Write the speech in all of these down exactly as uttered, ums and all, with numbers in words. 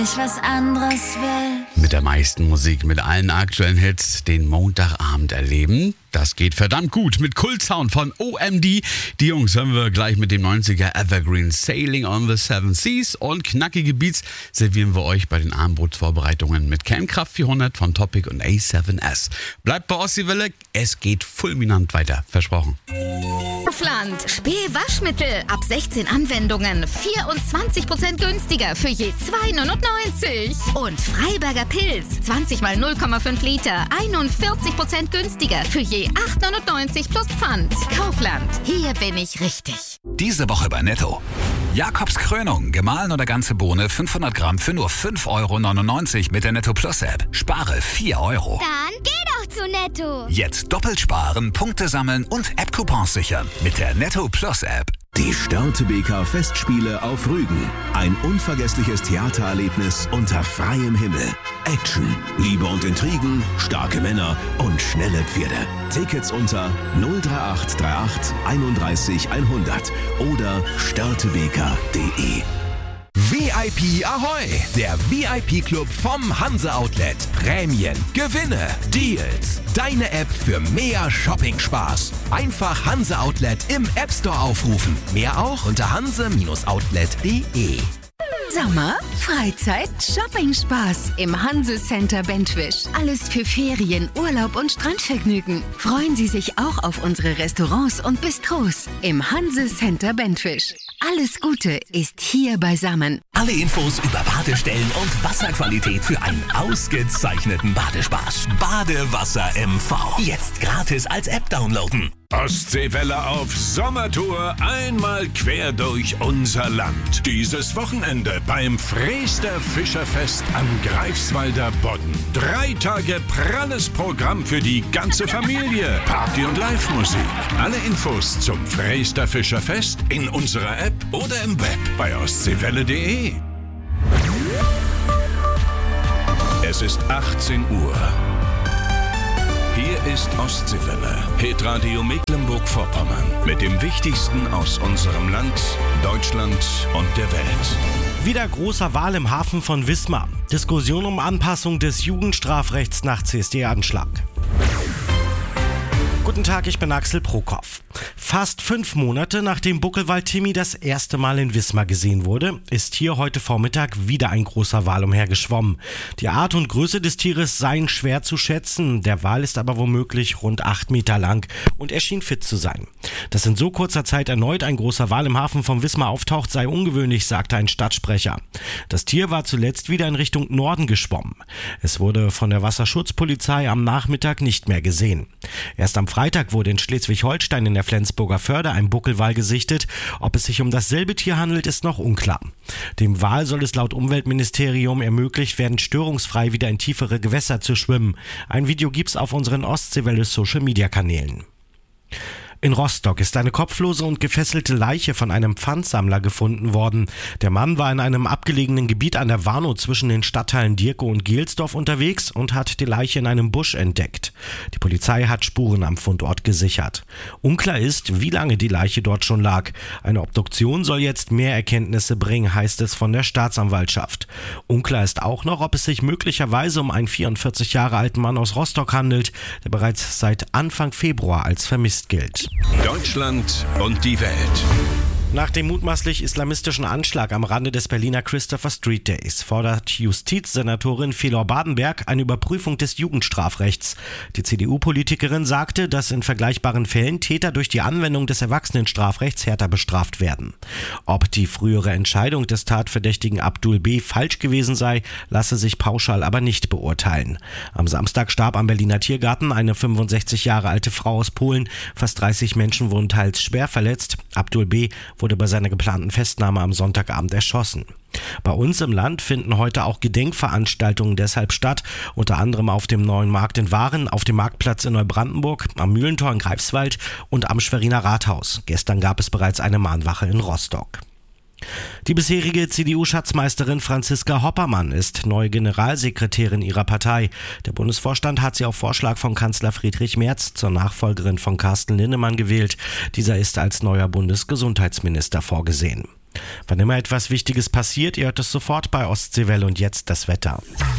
Ich was anderes will. Mit der meisten Musik, mit allen aktuellen Hits den Montagabend erleben. Das geht verdammt gut mit Kultsound von O M D. Die Jungs hören wir gleich mit dem neunziger Evergreen Sailing on the Seven Seas und knackige Beats servieren wir euch bei den Abendbrotsvorbereitungen mit Kernkraft vierhundert von Topic und A seven S. Bleibt bei Ostseewelle, es geht fulminant weiter, versprochen. Kaufland, Spee-Waschmittel, ab sechzehn Anwendungen, vierundzwanzig Prozent günstiger für je zwei neunundneunzig. Und Freiberger Pilz, zwanzig mal null Komma fünf Liter, einundvierzig Prozent günstiger für je acht neunundneunzig plus Pfand. Kaufland, hier bin ich richtig. Diese Woche bei Netto. Jakobs Krönung, gemahlen oder ganze Bohne, fünfhundert Gramm für nur fünf Euro neunundneunzig mit der Netto Plus App. Spare vier Euro. Dann geh doch zu Netto. Jetzt doppelt sparen, Punkte sammeln und App-Coupons sichern mit der Netto Plus App. Die Störtebeker Festspiele auf Rügen. Ein unvergessliches Theatererlebnis unter freiem Himmel. Action, Liebe und Intrigen, starke Männer und schnelle Pferde. Tickets unter null drei acht drei acht einunddreißig hundert oder störtebeker punkt de. V I P Ahoi! Der V I P-Club vom Hanse Outlet. Prämien, Gewinne, Deals. Deine App für mehr Shopping-Spaß. Einfach Hanse Outlet im App Store aufrufen. Mehr auch unter hanse Outlet punkt de. Sommer, Freizeit, Shopping-Spaß im Hanse Center Bentwisch. Alles für Ferien, Urlaub und Strandvergnügen. Freuen Sie sich auch auf unsere Restaurants und Bistros im Hanse Center Bentwisch. Alles Gute ist hier beisammen. Alle Infos über Badestellen und Wasserqualität für einen ausgezeichneten Badespaß. Badewasser M V. Jetzt gratis als App downloaden. Ostseewelle auf Sommertour, einmal quer durch unser Land. Dieses Wochenende beim Freester Fischerfest am Greifswalder Bodden. Drei Tage pralles Programm für die ganze Familie. Party und Live-Musik. Alle Infos zum Freester Fischerfest in unserer App oder im Web bei ostseewelle punkt de. Es ist achtzehn Uhr. Hier ist Ostseewelle, Hitradio Mecklenburg-Vorpommern mit dem Wichtigsten aus unserem Land, Deutschland und der Welt. Wieder großer Wahl im Hafen von Wismar. Diskussion um Anpassung des Jugendstrafrechts nach C S D-Anschlag. Guten Tag, ich bin Axel Prokop. Fast fünf Monate nachdem Buckelwald-Timmy das erste Mal in Wismar gesehen wurde, ist hier heute Vormittag wieder ein großer Wal umhergeschwommen. Die Art und Größe des Tieres seien schwer zu schätzen, der Wal ist aber womöglich rund acht Meter lang und er schien fit zu sein. Dass in so kurzer Zeit erneut ein großer Wal im Hafen von Wismar auftaucht, sei ungewöhnlich, sagte ein Stadtsprecher. Das Tier war zuletzt wieder in Richtung Norden geschwommen. Es wurde von der Wasserschutzpolizei am Nachmittag nicht mehr gesehen. Erst am Freitag wurde in Schleswig-Holstein in der Flensburger Förde ein Buckelwal gesichtet. Ob es sich um dasselbe Tier handelt, ist noch unklar. Dem Wal soll es laut Umweltministerium ermöglicht werden, störungsfrei wieder in tiefere Gewässer zu schwimmen. Ein Video gibt's auf unseren Ostseewelle-Social-Media-Kanälen. In Rostock ist eine kopflose und gefesselte Leiche von einem Pfandsammler gefunden worden. Der Mann war in einem abgelegenen Gebiet an der Warnow zwischen den Stadtteilen Dierkow und Gelsdorf unterwegs und hat die Leiche in einem Busch entdeckt. Die Polizei hat Spuren am Fundort gesichert. Unklar ist, wie lange die Leiche dort schon lag. Eine Obduktion soll jetzt mehr Erkenntnisse bringen, heißt es von der Staatsanwaltschaft. Unklar ist auch noch, ob es sich möglicherweise um einen vierundvierzig Jahre alten Mann aus Rostock handelt, der bereits seit Anfang Februar als vermisst gilt. Deutschland und die Welt. Nach dem mutmaßlich islamistischen Anschlag am Rande des Berliner Christopher Street Days fordert Justizsenatorin Felor Badenberg eine Überprüfung des Jugendstrafrechts. Die C D U-Politikerin sagte, dass in vergleichbaren Fällen Täter durch die Anwendung des Erwachsenenstrafrechts härter bestraft werden. Ob die frühere Entscheidung des Tatverdächtigen Abdul B. falsch gewesen sei, lasse sich pauschal aber nicht beurteilen. Am Samstag starb am Berliner Tiergarten eine fünfundsechzig Jahre alte Frau aus Polen. Fast dreißig Menschen wurden teils schwer verletzt. Abdul B. wurde bei seiner geplanten Festnahme am Sonntagabend erschossen. Bei uns im Land finden heute auch Gedenkveranstaltungen deshalb statt, unter anderem auf dem Neuen Markt in Waren, auf dem Marktplatz in Neubrandenburg, am Mühlentor in Greifswald und am Schweriner Rathaus. Gestern gab es bereits eine Mahnwache in Rostock. Die bisherige C D U-Schatzmeisterin Franziska Hoppermann ist neue Generalsekretärin ihrer Partei. Der Bundesvorstand hat sie auf Vorschlag von Kanzler Friedrich Merz zur Nachfolgerin von Carsten Linnemann gewählt. Dieser ist als neuer Bundesgesundheitsminister vorgesehen. Wann immer etwas Wichtiges passiert, ihr hört es sofort bei Ostseewelle und jetzt das Wetter.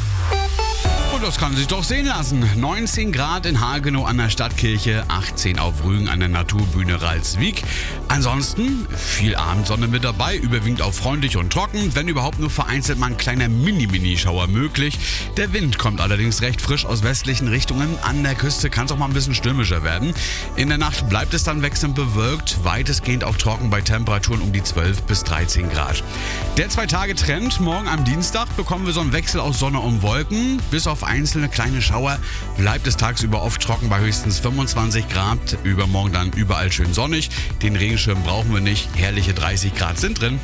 Und das kann sich doch sehen lassen. neunzehn Grad in Hagenow an der Stadtkirche, achtzehn auf Rügen an der Naturbühne Ralswiek. Ansonsten viel Abendsonne mit dabei, überwiegend auch freundlich und trocken, wenn überhaupt nur vereinzelt mal ein kleiner Mini-Mini-Schauer möglich. Der Wind kommt allerdings recht frisch aus westlichen Richtungen. An der Küste kann es auch mal ein bisschen stürmischer werden. In der Nacht bleibt es dann wechselnd bewölkt, weitestgehend auch trocken bei Temperaturen um die zwölf bis dreizehn Grad. Der Zwei-Tage-Trend, morgen am Dienstag bekommen wir so einen Wechsel aus Sonne und Wolken. Bis auf einzelne kleine Schauer bleibt es tagsüber oft trocken bei höchstens fünfundzwanzig Grad. Übermorgen dann überall schön sonnig. Den Regenschirm brauchen wir nicht. Herrliche dreißig Grad sind drin.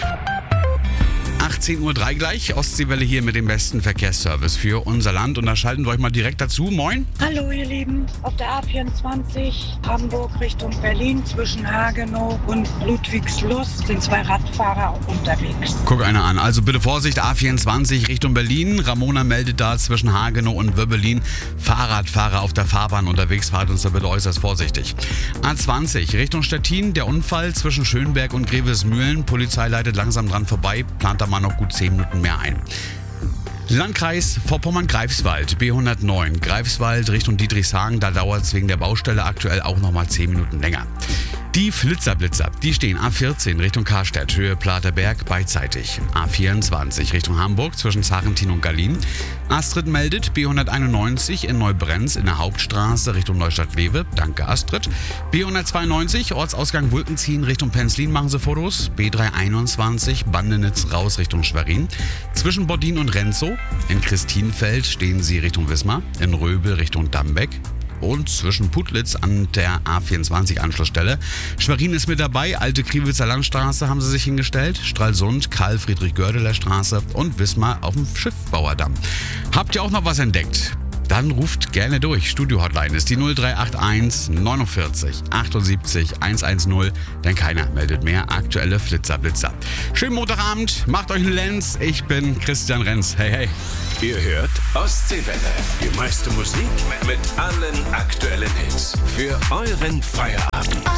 achtzehn Uhr drei gleich. Ostseewelle hier mit dem besten Verkehrsservice für unser Land. Und da schalten wir euch mal direkt dazu. Moin. Hallo ihr Lieben, auf der A vierundzwanzig Hamburg Richtung Berlin zwischen Hagenow und Ludwigslust sind zwei Radfahrer unterwegs. Guck einer an. Also bitte Vorsicht, A vierundzwanzig Richtung Berlin. Ramona meldet da zwischen Hagenow und Wöbbelin Fahrradfahrer auf der Fahrbahn unterwegs. Fahrt uns da bitte äußerst vorsichtig. A zwanzig Richtung Stettin. Der Unfall zwischen Schönberg und Grevesmühlen. Polizei leitet langsam dran vorbei. Plant da mal noch gut zehn Minuten mehr ein. Landkreis Vorpommern-Greifswald, B hundertneun, Greifswald Richtung Dietrichshagen, da dauert es wegen der Baustelle aktuell auch noch mal zehn Minuten länger. Die Flitzerblitzer, die stehen A vierzehn Richtung Karstedt, Höhe Platerberg, beidseitig. A vierundzwanzig Richtung Hamburg zwischen Sarrentin und Gallien. Astrid meldet B hunderteinundneunzig in Neubrenz in der Hauptstraße Richtung Neustadt-Lewe. Danke Astrid. B hundertzweiundneunzig Ortsausgang Wulkenziehen Richtung Penzlin machen sie Fotos. B dreihunderteinundzwanzig Bandenitz raus Richtung Schwerin. Zwischen Boddin und Renzow in Christinfeld stehen sie Richtung Wismar. In Röbel Richtung Dambeck. Und zwischen Putlitz an der A vierundzwanzig Anschlussstelle. Schwerin ist mit dabei, Alte Kriwitzer Landstraße haben sie sich hingestellt, Stralsund, Karl-Friedrich-Gördeler Straße und Wismar auf dem Schiffbauerdamm. Habt ihr auch noch was entdeckt? Dann ruft gerne durch. Studio-Hotline ist die null drei acht eins neunundvierzig achtundsiebzig hundertzehn, denn keiner meldet mehr. Aktuelle Flitzerblitzer. Schönen Montagabend, macht euch einen Lenz. Ich bin Christian Renz. Hey, hey. Ihr hört Ostseewelle. Die meiste Musik mit allen aktuellen Hits. Für euren Feierabend.